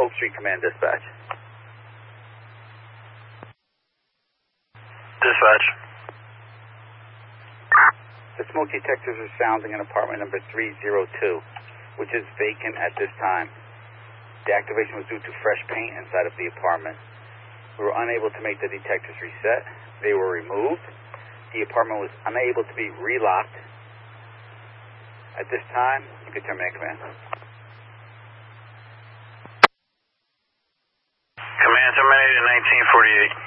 Oak Street Command Dispatch. Dispatch. The smoke detectors are sounding in apartment number 302, which is vacant at this time. The activation was due to fresh paint inside of the apartment. We were unable to make the detectors reset. They were removed. The apartment was unable to be relocked. At this time, you can terminate command. Command terminated in 1948.